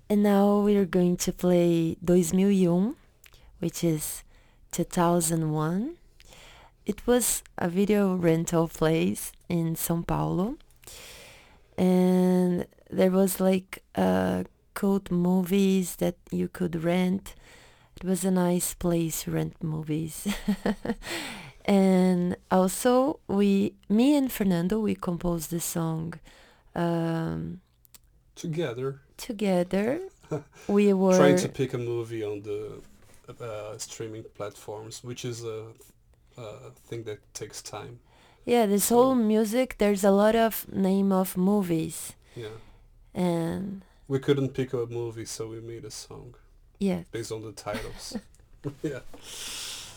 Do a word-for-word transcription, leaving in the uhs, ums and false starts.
And now we're going to play dois mil e um, which is two thousand one. It was a video rental place in São Paulo, and there was like uh, cult movies that you could rent. It was a nice place to rent movies. And also, we, me and Fernando, we composed the song um, Together, together. We trying were, to pick a movie on the uh, streaming platforms, which is a, a thing that takes time. yeah, this whole So music, there's a lot of name of movies. yeah, And we couldn't pick a movie, so we made a song yeah, based on the titles. Yeah.